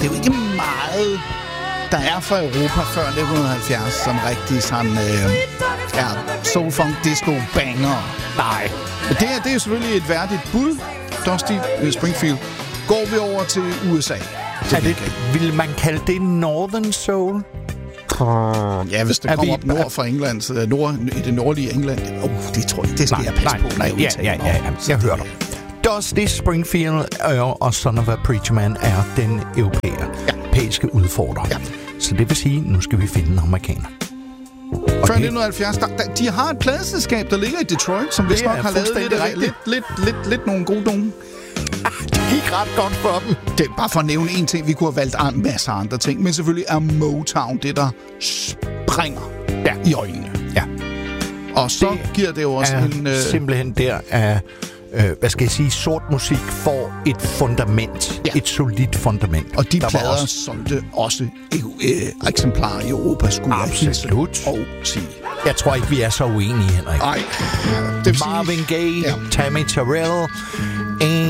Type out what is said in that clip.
det er jo ikke meget, der er fra Europa før 1970, som rigtig sådan, soul, funk, disco, banger. Nej. Men det her, det er jo selvfølgelig et værdigt bud. Dusty Springfield. Går vi over til USA. Vil man kalde det Northern Soul? Ja, hvis det kommer op nord fra England, i det nordlige England. Det tror jeg, det skal jeg passe på, når jeg udtaler mig. Ja, jeg hører dig. Dusty Springfield og Son of a Preacher Man er den europæiske udfordrer. Ja. Så det vil sige, nu skal vi finde en amerikaner. Før 1970, de har et pladeselskab, der ligger i Detroit, som vist nok har lavet lidt nogle gode nogen. Det gik ret godt for dem. Det er bare for at nævne en ting. Vi kunne have valgt en masse andre ting, men selvfølgelig er Motown det, der springer i øjnene. Ja. Og så det giver det jo også en... simpelthen der af... hvad skal jeg sige, sort musik får et fundament, et solidt fundament. Og de plader solgte også eksemplarer i Europa, skulle absolut og sige. Jeg tror ikke, vi er så uenige, Henrik. Nej. Marvin Gaye, Tammy Terrell,